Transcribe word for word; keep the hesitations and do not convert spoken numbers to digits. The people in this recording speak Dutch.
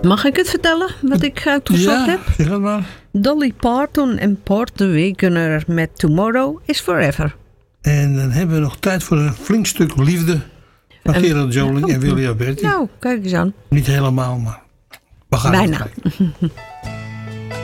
Mag ik het vertellen, wat ik uitgezocht ja, heb? zeg het maar. Dolly Parton en Port de Wegener met Tomorrow is Forever. En dan hebben we nog tijd voor een flink stuk liefde van En- Gerard Joling en Willy Alberti. Nou, kijk eens aan. Niet helemaal, maar we gaan Bijna. het kijken.